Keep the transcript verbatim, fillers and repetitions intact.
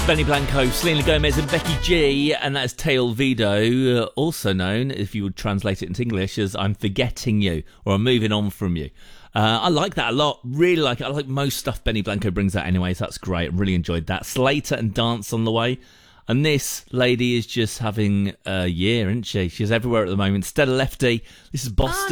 Benny Blanco, Selena Gomez and Becky G, and that is Te Olvido, uh, also known, if you would translate it into English, as I'm Forgetting You, or I'm Moving On From You. Uh, I like that a lot, really like it. I like most stuff Benny Blanco brings out anyway, so that's great. I really enjoyed that. Slater and Dance on the way. And this lady is just having a year, isn't she? She's everywhere at the moment. Stella Lefty, this is Boston.